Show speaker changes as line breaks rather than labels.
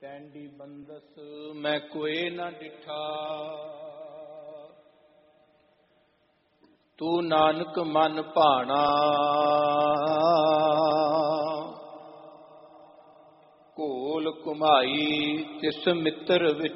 ਟੈਂਡੀ ਬੰਦਸ ਮੈਂ ਕੋਏ ਨਾ ਡਿਠਾ, ਤੂੰ ਨਾਨਕ ਮਨ ਭਾਣਾ। ਘੋਲ ਘੁਮਾਈ ਤਿਸ ਮਿੱਤਰ ਵਿੱਚ